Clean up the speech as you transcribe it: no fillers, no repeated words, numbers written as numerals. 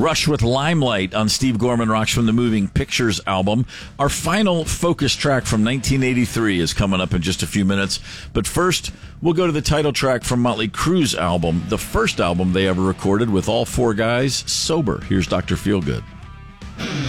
Rush with Limelight on Steve Gorman Rocks from the Moving Pictures album. Our final focus track from 1983 is coming up in just a few minutes. But first, we'll go to the title track from Motley Crue's album, the first album they ever recorded with all four guys sober. Here's Dr. Feelgood.